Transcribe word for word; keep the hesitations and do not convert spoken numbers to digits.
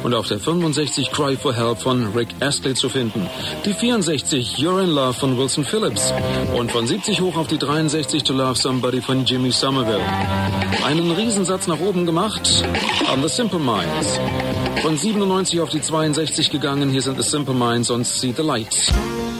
und auf der fünfundsechzig Cry for Help von Rick Astley zu finden. Die vierundsechzig You're in Love von Wilson Phillips und von siebzig hoch auf die dreiundsechzig To Love Somebody von Jimmy Somerville. Einen Riesensatz nach oben gemacht haben The Simple Minds. Von siebenundneunzig auf die zweiundsechzig gegangen, hier sind The Simple Minds und See the Lights.